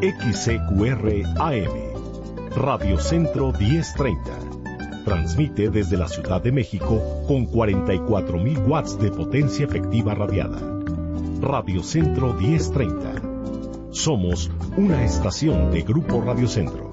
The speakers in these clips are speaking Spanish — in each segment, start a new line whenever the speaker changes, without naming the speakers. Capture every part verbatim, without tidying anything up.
X C Q R A M, Radio Centro diez treinta. Transmite desde la Ciudad de México con cuarenta y cuatro mil watts de potencia efectiva radiada. Radio Centro diez treinta. Somos una estación de Grupo Radio Centro.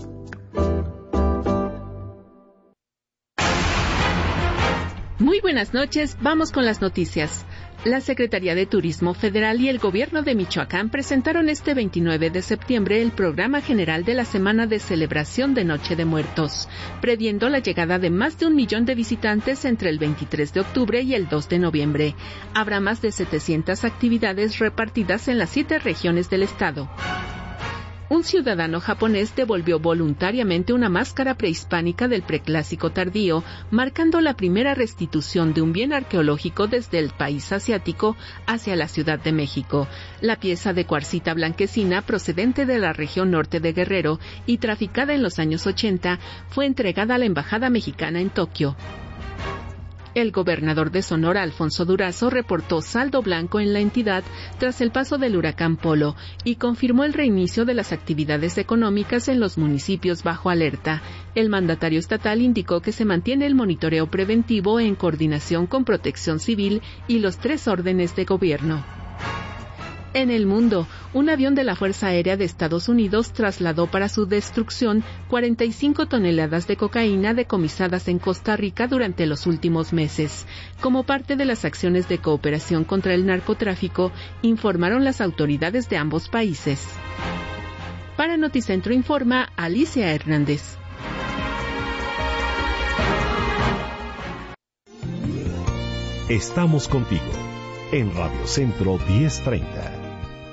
Muy buenas noches, vamos con las noticias. La Secretaría de Turismo Federal y el Gobierno de Michoacán presentaron este veintinueve de septiembre el Programa General de la Semana de Celebración de Noche de Muertos, previendo la llegada de más de un millón de visitantes entre el veintitrés de octubre y el dos de noviembre. Habrá más de setecientas actividades repartidas en las siete regiones del estado. Un ciudadano japonés devolvió voluntariamente una máscara prehispánica del preclásico tardío, marcando la primera restitución de un bien arqueológico desde el país asiático hacia la Ciudad de México. La pieza de cuarcita blanquecina procedente de la región norte de Guerrero y traficada en los años ochenta fue entregada a la Embajada Mexicana en Tokio. El gobernador de Sonora, Alfonso Durazo, reportó saldo blanco en la entidad tras el paso del huracán Polo y confirmó el reinicio de las actividades económicas en los municipios bajo alerta. El mandatario estatal indicó que se mantiene el monitoreo preventivo en coordinación con Protección Civil y los tres órdenes de gobierno. En el mundo, un avión de la Fuerza Aérea de Estados Unidos trasladó para su destrucción cuarenta y cinco toneladas de cocaína decomisadas en Costa Rica durante los últimos meses. Como parte de las acciones de cooperación contra el narcotráfico, informaron las autoridades de ambos países. Para Noticentro informa Alicia Hernández.
Estamos contigo en Radio Centro diez treinta.